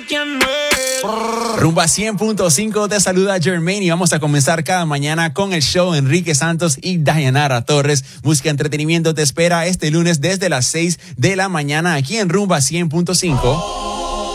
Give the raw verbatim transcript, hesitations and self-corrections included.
quién es. Rumba cien punto cinco te saluda Jermaine y vamos a comenzar cada mañana con el show Enrique Santos y Dayanara Torres. Música Entretenimiento te espera este lunes desde las seis de la mañana aquí en Rumba cien punto cinco.